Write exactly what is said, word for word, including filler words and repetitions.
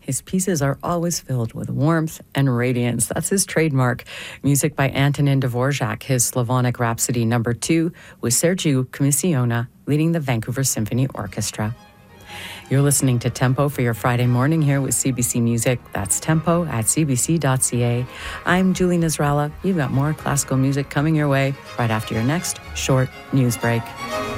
His pieces are always filled with warmth and radiance. That's his trademark. Music by Antonin Dvorak, his Slavonic Rhapsody number two, with Sergiu Comisiona leading the Vancouver Symphony Orchestra. You're listening to Tempo for your Friday morning here with C B C Music. That's tempo at c b c dot c a. I'm Julie Nasrallah. You've got more classical music coming your way right after your next short news break.